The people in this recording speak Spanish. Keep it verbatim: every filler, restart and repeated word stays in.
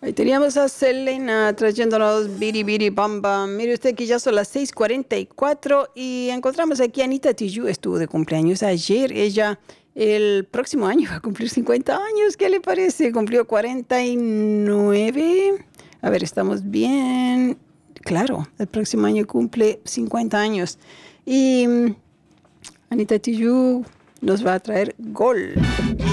Ahí teníamos a Selena trayéndonos Biri Biri Bam Bam. Mire usted que ya son las seis cuarenta y cuatro y encontramos aquí a Anita Tijoux. Estuvo de cumpleaños ayer. Ella el próximo año va a cumplir cincuenta años. ¿Qué le parece? Cumplió cuarenta y nueve. A ver, ¿estamos bien? Claro, el próximo año cumple cincuenta años. Y um, Anita Tijoux nos va a traer Gol.